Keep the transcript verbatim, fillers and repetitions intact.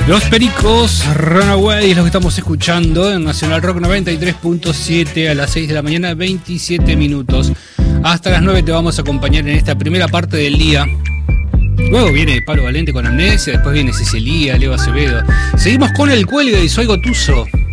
Los Pericos, Runaway, es lo que estamos escuchando en Nacional Rock noventa y tres punto siete a las seis de la mañana, veintisiete minutos. Hasta las nueve te vamos a acompañar en esta primera parte del día. Luego viene Pablo Valente con Amnesia, después viene Cecilia, Leo Acevedo. Seguimos con El Cuelgue y Soy Gotuso.